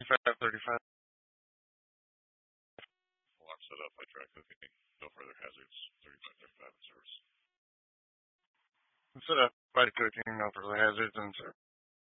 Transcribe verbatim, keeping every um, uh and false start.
thirty-five thirty-five. Lock set up by dry cooking. No further hazards. thirty-five thirty-five in service. Set up by cooking, no further hazards in service.